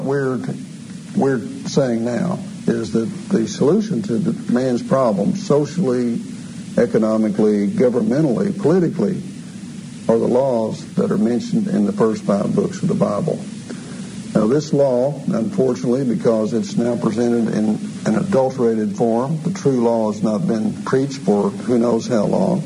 We're saying now is that the solution to the man's problem, socially, economically, governmentally, politically, are the laws that are mentioned in the first 5 books of the Bible. Now, this law, unfortunately, because it's now presented in an adulterated form, the true law has not been preached for who knows how long.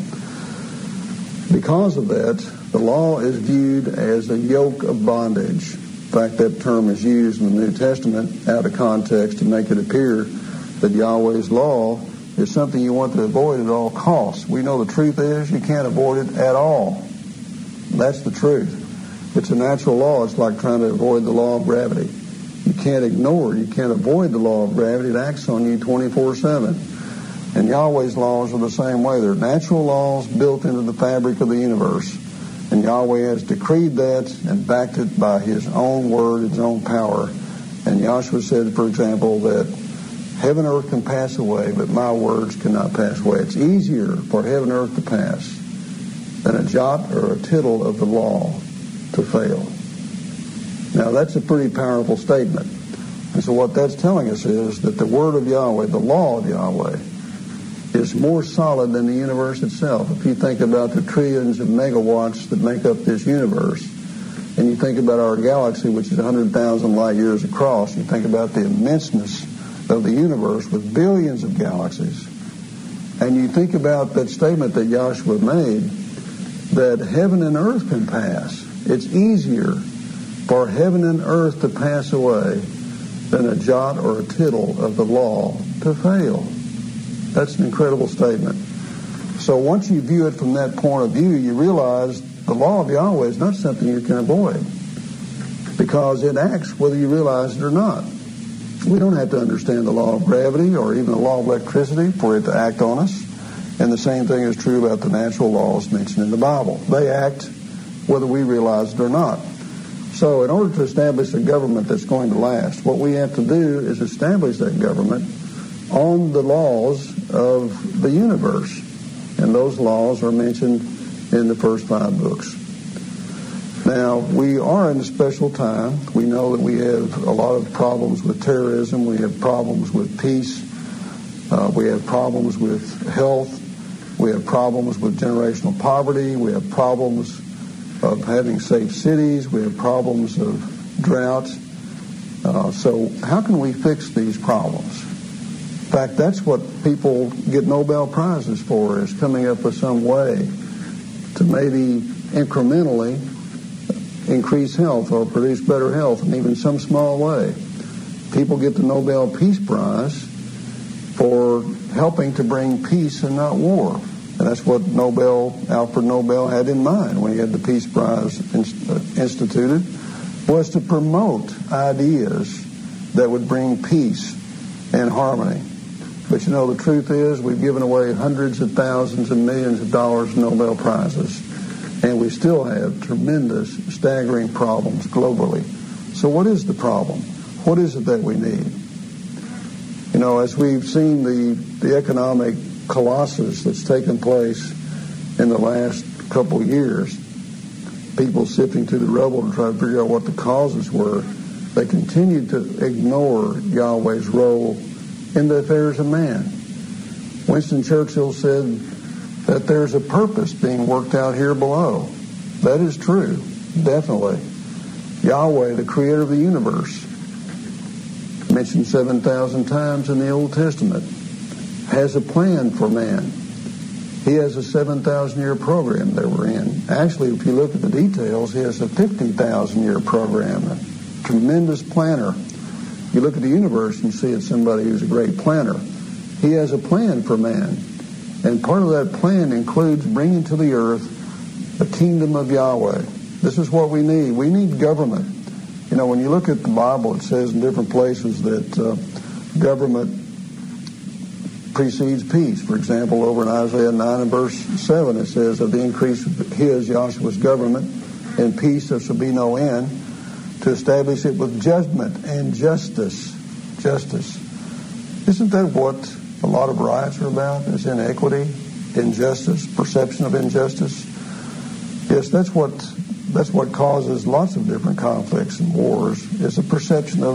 Because of that, the law is viewed as a yoke of bondage. In fact, that term is used in the New Testament out of context to make it appear that Yahweh's law is something you want to avoid at all costs. We know the truth is you can't avoid it at all. That's the truth. It's a natural law. It's like trying to avoid the law of gravity. You can't ignore it. You can't avoid the law of gravity. It acts on you 24/7. And Yahweh's laws are the same way. They're natural laws built into the fabric of the universe. And Yahweh has decreed that and backed it by His own word, His own power. And Yahshua said, for example, that heaven and earth can pass away, but my words cannot pass away. It's easier for heaven and earth to pass than a jot or a tittle of the law to fail. Now, that's a pretty powerful statement. And so what that's telling us is that the word of Yahweh, the law of Yahweh, is more solid than the universe itself. If you think about the trillions of megawatts that make up this universe, and you think about our galaxy, which is 100,000 light years across, you think about the immenseness of the universe with billions of galaxies, and you think about that statement that Yahshua made, that heaven and earth can pass. It's easier for heaven and earth to pass away than a jot or a tittle of the law to fail. That's an incredible statement. So once you view it from that point of view, you realize the law of Yahweh is not something you can avoid, because it acts whether you realize it or not. We don't have to understand the law of gravity or even the law of electricity for it to act on us. And the same thing is true about the natural laws mentioned in the Bible. They act whether we realize it or not. So in order to establish a government that's going to last, what we have to do is establish that government on the laws of the universe. And those laws are mentioned in the first 5 books. Now, we are in a special time. We know that we have a lot of problems with terrorism. We have problems with peace. We have problems with health. We have problems with generational poverty. We have problems of having safe cities. We have problems of drought. So how can we fix these problems? In fact, that's what people get Nobel Prizes for, is coming up with some way to maybe incrementally increase health or produce better health in even some small way. People get the Nobel Peace Prize for helping to bring peace and not war. And that's what Alfred Nobel had in mind when he had the Peace Prize instituted, was to promote ideas that would bring peace and harmony. But you know, the truth is we've given away hundreds of thousands and millions of dollars in Nobel Prizes, and we still have tremendous, staggering problems globally. So what is the problem? What is it that we need? You know, as we've seen the economic colossus that's taken place in the last couple of years, people sifting through the rubble to try to figure out what the causes were, they continue to ignore Yahweh's role in the affairs of man. Winston Churchill said that there's a purpose being worked out here below. That is true, definitely. Yahweh, the creator of the universe, mentioned 7,000 times in the Old Testament, has a plan for man. He has a 7,000-year program that we're in. Actually, if you look at the details, he has a 50,000-year program, a tremendous planner. You look at the universe and see it's somebody who's a great planner. He has a plan for man. And part of that plan includes bringing to the earth the kingdom of Yahweh. This is what we need. We need government. You know, when you look at the Bible, it says in different places that government precedes peace. For example, over in Isaiah 9 and verse 7, it says, of the increase of his, Yahshua's government, and peace there shall be no end, to establish it with judgment and justice. Justice. Isn't that what a lot of riots are about? Is inequity, injustice, perception of injustice? Yes, that's what that's what causes lots of different conflicts and wars, is a perception of